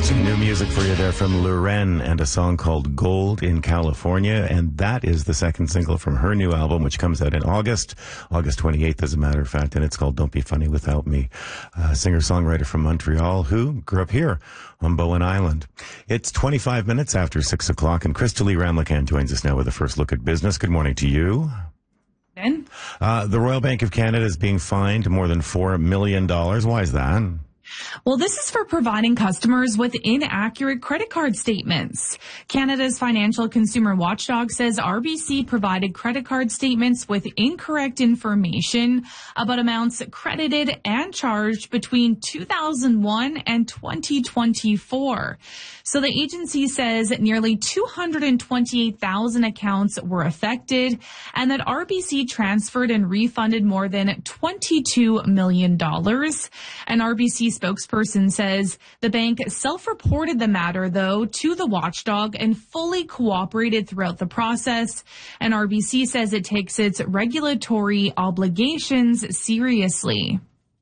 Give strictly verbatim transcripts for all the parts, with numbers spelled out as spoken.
Some new music for you there from Loren and a song called Gold in California. And that is the second single from her new album, which comes out in August, August twenty-eighth, as a matter of fact. And it's called Don't Be Funny Without Me. A singer-songwriter from Montreal who grew up here on Bowen Island. It's twenty-five minutes after six o'clock, and Crystalie Ramlakan joins us now with a first look at business. Good morning to you. Ben? Uh, the Royal Bank of Canada is being fined more than four million dollars. Why is that? Well, this is for providing customers with inaccurate credit card statements. Canada's Financial Consumer Watchdog says R B C provided credit card statements with incorrect information about amounts credited and charged between two thousand one and twenty twenty-four. So the agency says nearly two hundred twenty-eight thousand accounts were affected and that R B C transferred and refunded more than twenty-two million dollars. An R B C spokesperson says the bank self-reported the matter, though, to the watchdog and fully cooperated throughout the process. And R B C says it takes its regulatory obligations seriously.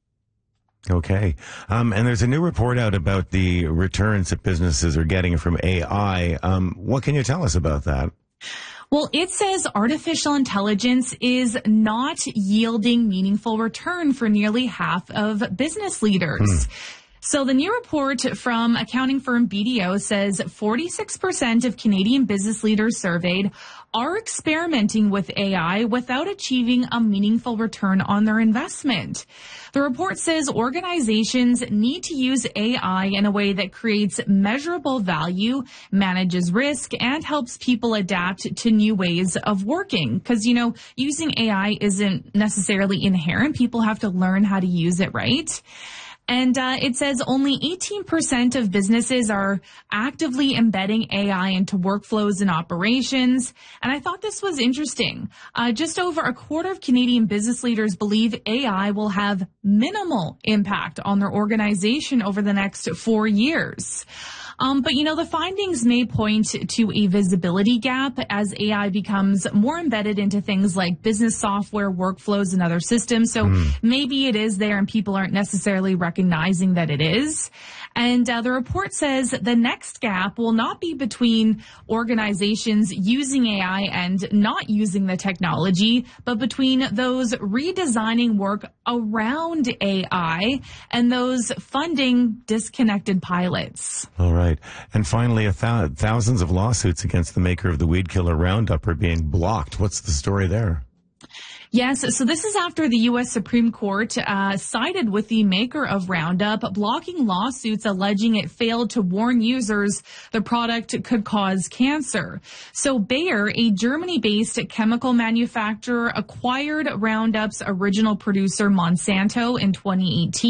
Okay. Um, and there's a new report out about the returns that businesses are getting from A I. Um, what can you tell us about that? Well, it says artificial intelligence is not yielding meaningful return for nearly half of business leaders. Hmm. So the new report from accounting firm B D O says forty-six percent of Canadian business leaders surveyed are experimenting with A I without achieving a meaningful return on their investment. The report says organizations need to use A I in a way that creates measurable value, manages risk, and helps people adapt to new ways of working. Because, you know, using A I isn't necessarily inherent. People have to learn how to use it, right? And uh, it says only eighteen percent of businesses are actively embedding A I into workflows and operations. And I thought this was interesting. Uh, just over a quarter of Canadian business leaders believe A I will have minimal impact on their organization over the next four years. Um, but, you know, the findings may point to a visibility gap as A I becomes more embedded into things like business software, workflows, and other systems. So mm. maybe it is there and people aren't necessarily recognizing that it is. And uh, the report says the next gap will not be between organizations using A I and not using the technology, but between those redesigning work around A I and those funding disconnected pilots. All right. And finally, a th- thousands of lawsuits against the maker of the weed killer Roundup are being blocked. What's the story there? Yes, so this is after the U S Supreme Court uh, sided with the maker of Roundup, blocking lawsuits alleging it failed to warn users the product could cause cancer. So Bayer, a Germany-based chemical manufacturer, acquired Roundup's original producer, Monsanto, in twenty eighteen.